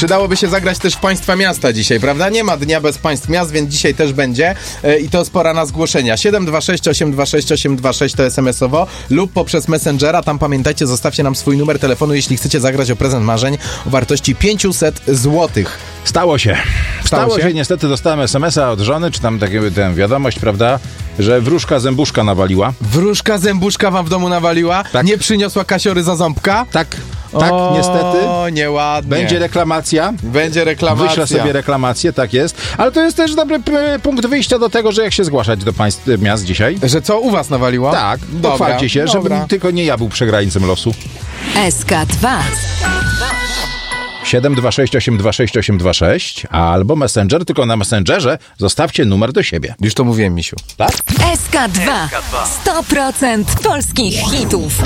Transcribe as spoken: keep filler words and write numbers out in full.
Przydałoby się zagrać też w państwa miasta dzisiaj, prawda? Nie ma dnia bez państw miast, więc dzisiaj też będzie e, i to spora na zgłoszenia. siedem dwa sześć osiem dwa sześć osiem dwa sześć to es em es owo lub poprzez Messengera. Tam pamiętajcie, zostawcie nam swój numer telefonu, jeśli chcecie zagrać o prezent marzeń o wartości pięćset złotych. Stało się. Stało, Stało się? się. Niestety dostałem es em es a od żony, czy tam taką tę wiadomość, prawda, że wróżka zębuszka nawaliła. Wróżka zębuszka wam w domu nawaliła? Tak. Nie przyniosła kasiory za ząbka? Tak, tak, o, niestety. O, nieładnie. Będzie reklamacja. Będzie reklamacja. Wyślę sobie reklamację, tak jest. Ale to jest też dobry p- punkt wyjścia do tego, że jak się zgłaszać do państw miast dzisiaj. Że co, u was nawaliło? Tak, pochwalcie się, dobra. żebym tylko nie ja był przegrańcem losu. S K dwa siedem dwa sześć osiem dwa sześć osiem dwa sześć albo Messenger, tylko na Messengerze zostawcie numer do siebie. Już to mówiłem, misiu. Tak? S K dwa sto procent polskich hitów.